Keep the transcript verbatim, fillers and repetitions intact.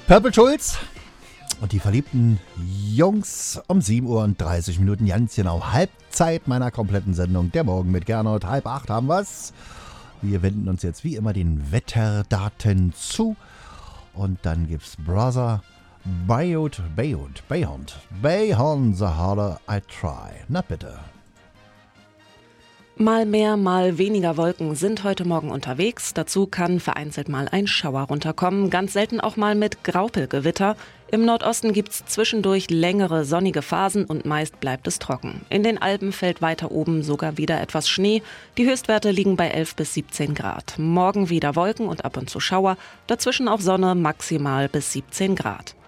Purple Schulz und die verliebten Jungs um sieben Uhr und dreißig Minuten, ganz genau Halbzeit meiner kompletten Sendung. Der Morgen mit Gernot, halb acht haben wir's. Wir wenden uns jetzt wie immer den Wetterdaten zu und dann gibt's Brother Bayot, Bayot, Bayhond, Bayhond, the harder I try. Na bitte. Mal mehr, mal weniger Wolken sind heute Morgen unterwegs. Dazu kann vereinzelt mal ein Schauer runterkommen, ganz selten auch mal mit Graupelgewitter. Im Nordosten gibt's zwischendurch längere sonnige Phasen und meist bleibt es trocken. In den Alpen fällt weiter oben sogar wieder etwas Schnee. Die Höchstwerte liegen bei elf bis siebzehn Grad. Morgen wieder Wolken und ab und zu Schauer, dazwischen auch Sonne, maximal bis siebzehn Grad.